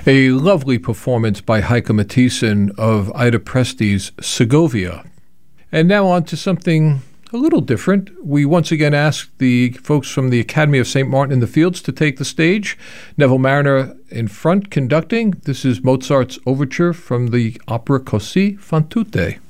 A lovely performance by Heike Matthiessen of Ida Presti's Segovia. And now on to something a little different. We once again asked the folks from the Academy of St. Martin in the Fields to take the stage. Neville Mariner in front conducting. This is Mozart's overture from the opera Così fan tutte.